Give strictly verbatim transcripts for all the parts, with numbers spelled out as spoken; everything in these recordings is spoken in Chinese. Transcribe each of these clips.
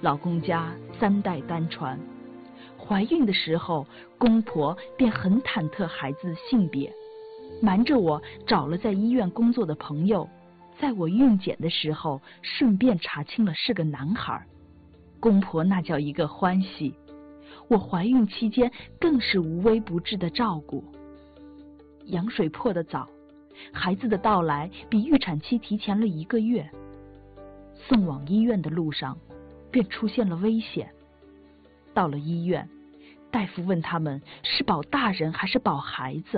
老公家三代单传，怀孕的时候，公婆便很忐忑孩子的性别，瞒着我找了在医院工作的朋友，在我孕检的时候顺便查清了是个男孩。公婆那叫一个欢喜，我怀孕期间更是无微不至的照顾。羊水破得早，孩子的到来比预产期提前了一个月。送往医院的路上便出现了危险。到了医院，大夫问他们是保大人还是保孩子。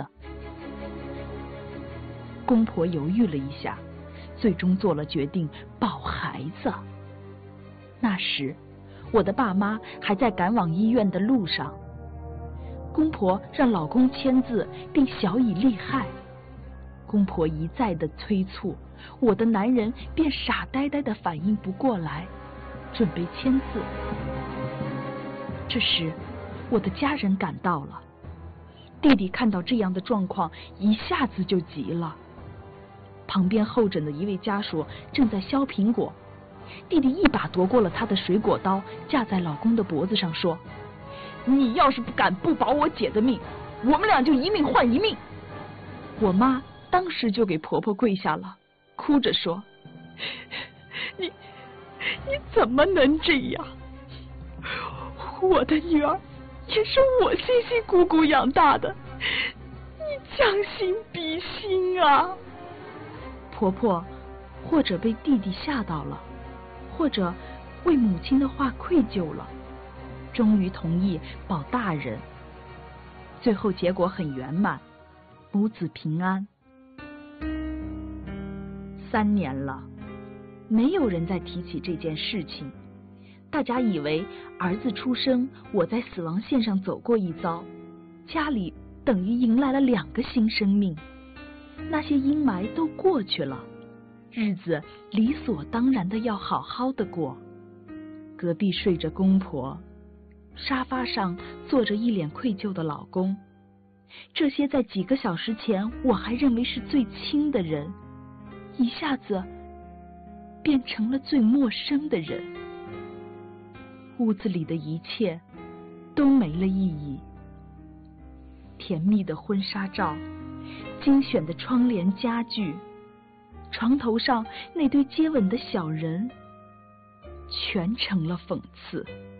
公婆犹豫了一下，最终做了决定，保孩子。那时我的爸妈还在赶往医院的路上，公婆让老公签字并晓以利害。公婆一再的催促，我的男人便傻呆呆的反应不过来，准备签字。这时我的家人赶到了，弟弟看到这样的状况，一下子就急了。旁边候诊的一位家属正在削苹果，弟弟一把夺过了他的水果刀，架在老公的脖子上说：你要是不敢不保我姐的命，我们俩就一命换一命。我妈当时就给婆婆跪下了，哭着说：你你怎么能这样？我的女儿也是我辛辛苦苦养大的，你将心比心啊！婆婆或者被弟弟吓到了，或者为母亲的话愧疚了，终于同意保大人。最后结果很圆满，母子平安。三年了，没有人再提起这件事情。大家以为儿子出生，我在死亡线上走过一遭，家里等于迎来了两个新生命。那些阴霾都过去了，日子理所当然的要好好的过。隔壁睡着公婆，沙发上坐着一脸愧疚的老公，这些在几个小时前我还认为是最亲的人，一下子变成了最陌生的人。屋子里的一切都没了意义，甜蜜的婚纱照，精选的窗帘家具，床头上那堆接吻的小人，全成了讽刺。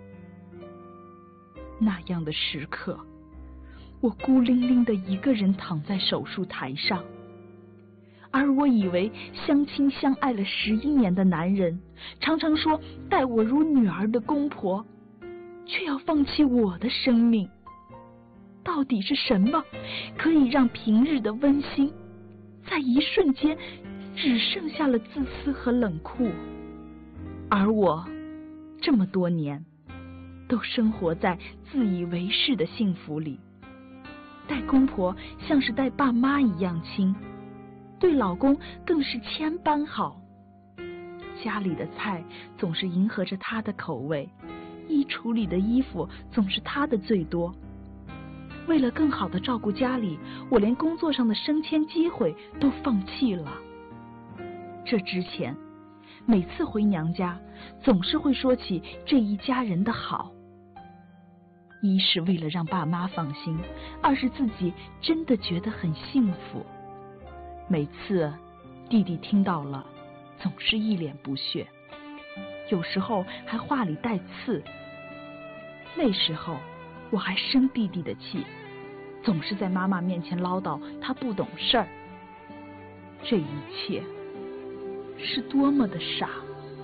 那样的时刻，我孤零零的一个人躺在手术台上，而我以为相亲相爱了十一年的男人，常常说待我如女儿的公婆，却要放弃我的生命。到底是什么可以让平日的温馨在一瞬间只剩下了自私和冷酷？而我这么多年都生活在自以为是的幸福里，待公婆像是待爸妈一样亲，对老公更是千般好。家里的菜总是迎合着他的口味，衣橱里的衣服总是他的最多。为了更好的照顾家里，我连工作上的升迁机会都放弃了。这之前每次回娘家总是会说起这一家人的好，一是为了让爸妈放心，二是自己真的觉得很幸福。每次弟弟听到了总是一脸不屑，有时候还话里带刺。那时候我还生弟弟的气，总是在妈妈面前唠叨他不懂事儿。这一切是多么的傻。